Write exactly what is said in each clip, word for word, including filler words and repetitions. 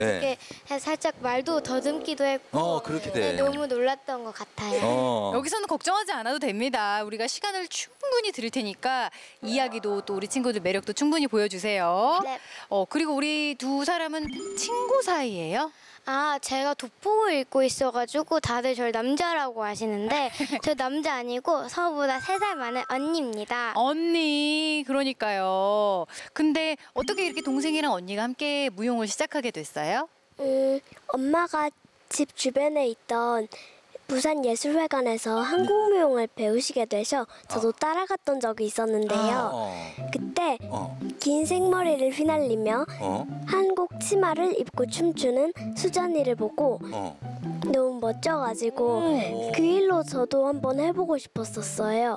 이렇게 해서 살짝 말도 더듬기도 했고 어, 그렇게 돼. 네, 너무 놀랐던 것 같아요. 어. 여기서는 걱정하지 않아도 됩니다. 우리가 시간을 충분히 드릴 테니까 이야기도 또 우리 친구들 매력도 충분히 보여주세요. 네. 어 그리고 우리 두 사람은 친구 사이예요? 아, 제가 돋보고 읽고 있어가지고 다들 저를 남자라고 하시는데 저 남자 아니고 저보다 세 살 많은 언니입니다. 언니, 그러니까요. 근데 어떻게 이렇게 동생이랑 언니가 함께 무용을 시작하게 됐어요? 음, 엄마가 집 주변에 있던 부산예술회관에서 한국무용을 배우시게 되셔 저도 따라갔던 적이 있었는데요. 어. 그때 어. 긴 생머리를 휘날리며 어. 한국 치마를 입고 춤추는 수전이를 보고 어. 너무 멋져가지고 그 일로 저도 한번 해보고 싶었었어요.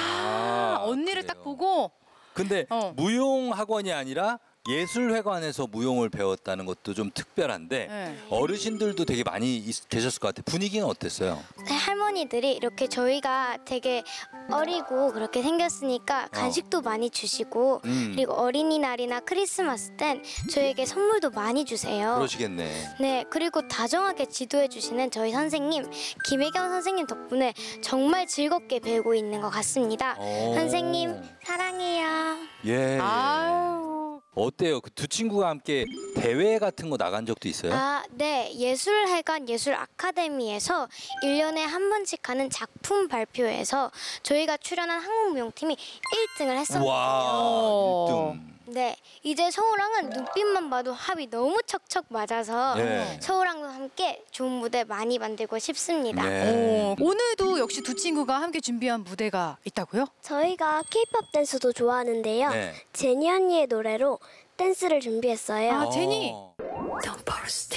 아, 언니를 딱 그래요. 보고 근데 어. 무용 학원이 아니라 예술회관에서 무용을 배웠다는 것도 좀 특별한데 네. 어르신들도 되게 많이 있- 계셨을 것 같아요. 분위기는 어땠어요? 네, 할머니들이 이렇게 저희가 되게 어리고 그렇게 생겼으니까 간식도 많이 주시고 음. 그리고 어린이날이나 크리스마스 땐 저에게 선물도 많이 주세요. 그러시겠네. 네, 그리고 다정하게 지도해 주시는 저희 선생님 김혜경 선생님 덕분에 정말 즐겁게 배우고 있는 것 같습니다. 오. 선생님 사랑해요. 예. 아유. 어때요? 그 두 친구가 함께 대회 같은 거 나간 적도 있어요? 아, 네. 예술회관 예술 아카데미에서 일 년에 한 번씩 하는 작품 발표회에서 저희가 출연한 한국무용팀이 일 등을 했었는데요. 와, 일 등. 네. 이제 서울항은 눈빛만 봐도 합이 너무 척척 맞아서 네. 서울항도 함께 좋은 무대 많이 만들고 싶습니다. 네. 어, 오늘도 역시 두 친구가 함께 준비한 무대가 있다고요? 저희가 케이팝 댄스도 좋아하는데요. 네. 제니 언니의 노래로 댄스를 준비했어요. 아, 제니. 어. Don't burst.